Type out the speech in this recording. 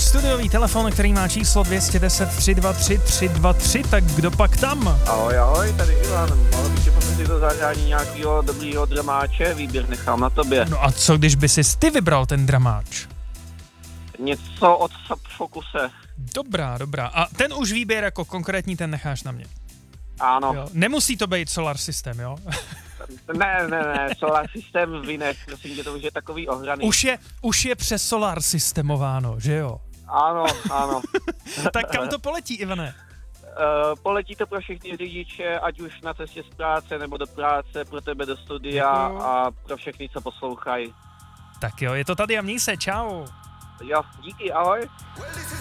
studiový telefon, který má číslo 210 323 323, tak kdo pak tam? Ahoj, tady Ivan. Mohl bych tě poprosit o zadání nějakého dobrýho dramáče, výběr nechám na tobě. No a co když by si ty vybral ten dramáč? Něco od Subfocuse. Dobrá. A ten už výběr jako konkrétní, ten necháš na mě. Ano. Jo. Nemusí to být Solar System, jo? Ne, Solar System vynech, prosím tě, to už je takový ohraný. Už je přes Solar Systemováno, že jo? Ano. Tak kam to poletí, Ivane? Poletí to pro všechny řidiče, ať už na cestě z práce nebo do práce, pro tebe do studia a pro všechny, co poslouchají. Tak jo, je to tady a měj se, čau. Jo, díky, ahoj.